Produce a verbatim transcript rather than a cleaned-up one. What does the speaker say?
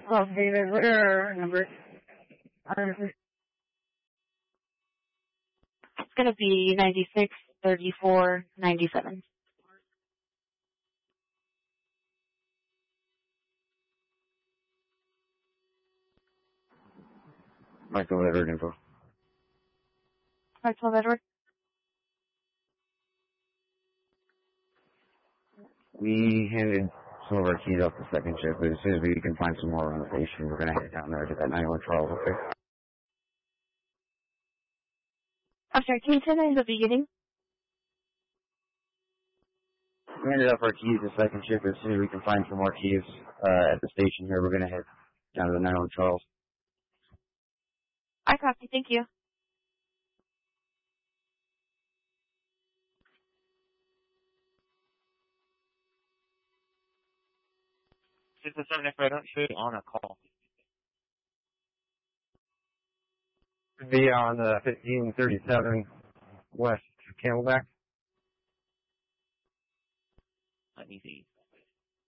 Well, David, what are our numbers? It's going to be ninety-six, thirty-four, ninety-seven. Michael Edward info. Michael Edward. We handed some of our keys off the second shift, but as soon as we can find some more on the station, we're going to head down there to that ninety-one Charles, okay? I'm sorry, can you say that in the beginning? We handed off our keys the second shift, but as soon as we can find some more keys uh, at the station here, we're going to head down to the ninety-one Charles. I copy, thank you. Just a second, if I don't shoot on a call. Be on uh, fifteen thirty-seven West Camelback. Let me see.